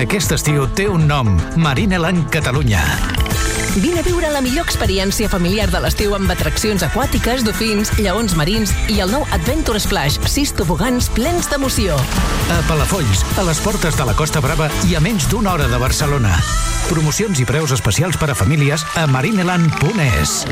Aquest estiu té un nom, Marineland Catalunya. Vine a viure la millor experiència familiar de l'estiu amb atraccions aquàtiques, dofins, lleons marins i el nou Adventure Splash, 6 tobogans plens d'emoció. A Palafolls, a les portes de la Costa Brava i a menys d'una hora de Barcelona. Promocions i preus especials per a famílies a marineland.es.